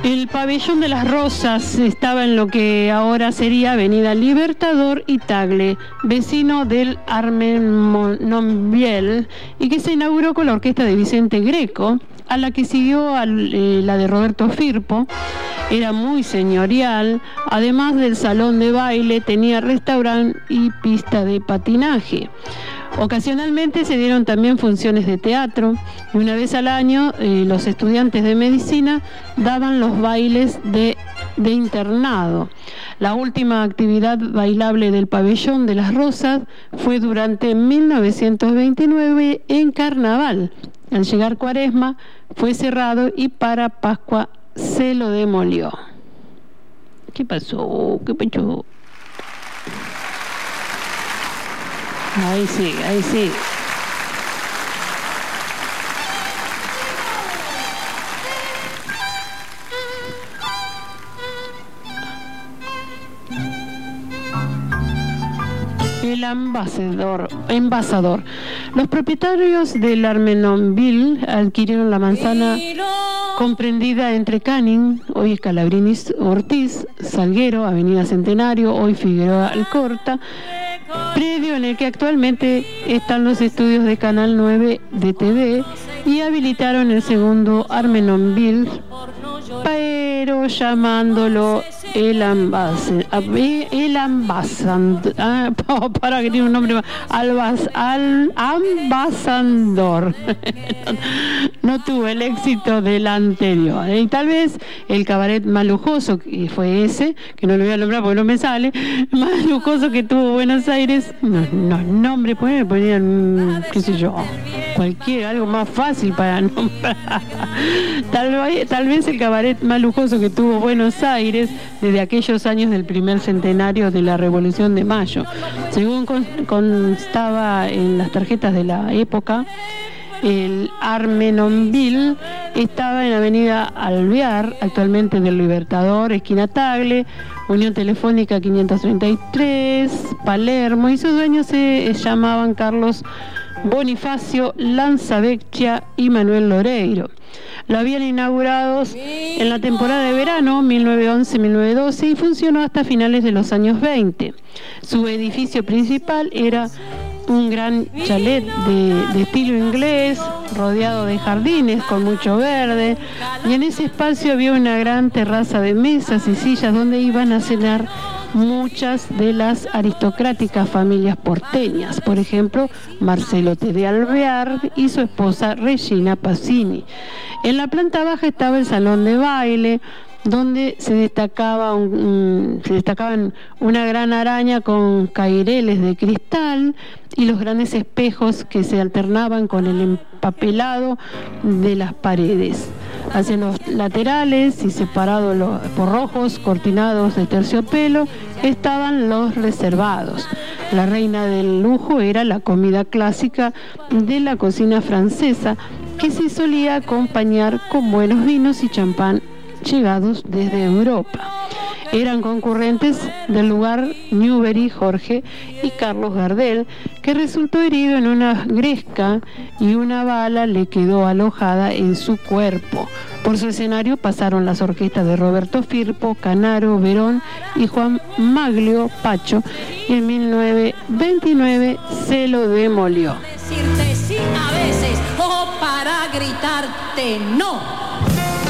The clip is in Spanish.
El Pabellón de las Rosas estaba en lo que ahora sería Avenida Libertador y Tagle, vecino del Armenonville, y que se inauguró con la orquesta de Vicente Greco, a la que siguió la de Roberto Firpo. Era muy señorial, además del salón de baile, tenía restaurante y pista de patinaje. Ocasionalmente se dieron también funciones de teatro y una vez al año los estudiantes de medicina daban los bailes de internado. La última actividad bailable del Pabellón de las Rosas fue durante 1929 en Carnaval. Al llegar Cuaresma fue cerrado y para Pascua se lo demolió. ¿Qué pasó? ¿Qué pasó? Ahí sí, ahí sí. El envasador. Los propietarios del Armenonville adquirieron la manzana comprendida entre Canning, hoy Scalabrini Ortiz, Salguero, Avenida Centenario, hoy Figueroa Alcorta, predio en el que actualmente están los estudios de Canal 9 de TV, y habilitaron el segundo Armenonville, pero llamándolo el ambasador, para que tiene un nombre más, ambasador. No tuvo el éxito del anterior. Y tal vez el cabaret más lujoso, que fue ese, que no lo voy a nombrar porque no me sale, más lujoso que tuvo Buenos Aires, no nombre, ponían, qué sé yo, cualquier, algo más fácil para nombrar. Tal vez el cabaret más lujoso que tuvo Buenos Aires desde aquellos años del primer centenario de la Revolución de Mayo. Según constaba en las tarjetas de la época, el Armenonville estaba en Avenida Alvear, actualmente del Libertador, esquina Tagle, Unión Telefónica 533, Palermo, y sus dueños se llamaban Carlos Bonifacio Lanzavecchia y Manuel Loreiro. Lo habían inaugurado en la temporada de verano 1911-1912 y funcionó hasta finales de los años 20. Su edificio principal era un gran chalet de estilo inglés, rodeado de jardines con mucho verde, y en ese espacio había una gran terraza de mesas y sillas donde iban a cenar muchas de las aristocráticas familias porteñas, por ejemplo Marcelo T. de Alvear y su esposa Regina Pacini. En la planta baja estaba el salón de baile, donde se destacaban una gran araña con caireles de cristal y los grandes espejos que se alternaban con el empapelado de las paredes. Hacia los laterales y separados por rojos cortinados de terciopelo estaban los reservados. La reina del lujo era la comida clásica de la cocina francesa, que se solía acompañar con buenos vinos y champán llegados desde Europa. Eran concurrentes del lugar Newbery, Jorge y Carlos Gardel, que resultó herido en una gresca y una bala le quedó alojada en su cuerpo. Por su escenario pasaron las orquestas de Roberto Firpo, Canaro, Verón y Juan Maglio Pacho, y en 1929 se lo demolió. Decirte sí a veces o para gritarte no.